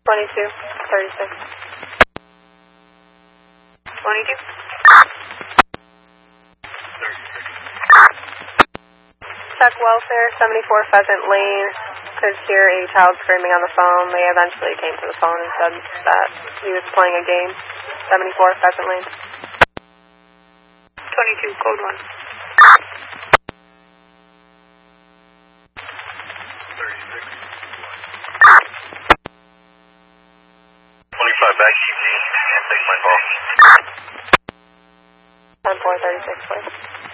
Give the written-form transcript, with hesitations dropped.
2236. 22. Check welfare, 74 Pheasant Lane. Could hear a child screaming on the phone. They eventually came to the phone and said that he was playing a game. 74 Pheasant Lane. 22, code 1. 25 back, keep me, and take my call. 10-4, 36, please.